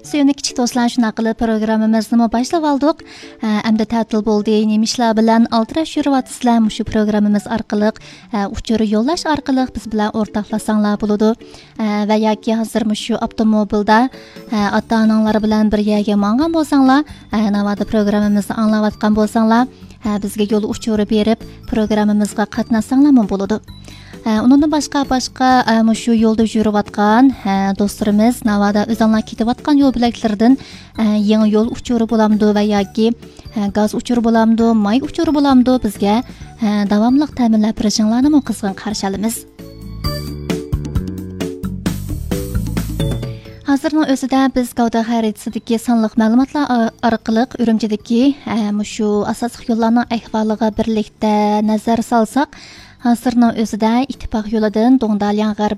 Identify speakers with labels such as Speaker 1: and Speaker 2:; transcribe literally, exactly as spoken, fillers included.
Speaker 1: Suyumli kichik do'stlar, shuna qilib programmamizni boshlab oldik. Endi ta'til bo'ldi, nima ishlar bilan altirash yuryapsizlar? Shu programmamiz orqali uchur yo'llash orqali biz bilan o'rtoqlashsanglar bo'ladi. Va yoki hozir shu avtomobilda ota-onalar bilan bir yerga mang'an bo'lsanglar, navada programmamizni anglayotgan bo'lsanglar, bizga yo'l uchuri berib programmamizga qatnashsanglar bo'ladi. Undan boshqa boshqa shu yo'lda yurayotgan do'stlarimiz navada o'zinglar ketayotgan yo'l bilaklaridan yangi yo'l uchuri bo'lamdi va yoki gaz uchuri bo'lamdi, may uchuri bo'lamdi, bizga davomli ta'minlab berishinglarni qizg'in qarshi olamiz. Hozirning o'zida biz Gavda xaridasidagi sonliq ma'lumotlar orqali Urumchidagi shu asosiy yo'llarning ahvoliga birlikda nazar solsak, hozirning o'zida ittifoq yo'lidan Dongdalyan